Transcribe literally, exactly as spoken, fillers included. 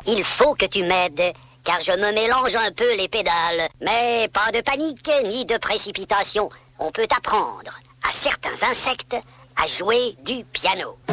il faut que tu m'aides, car je me mélange un peu les pédales. Mais pas de panique, ni de précipitation. On peut apprendre à certains insectes à jouer du piano.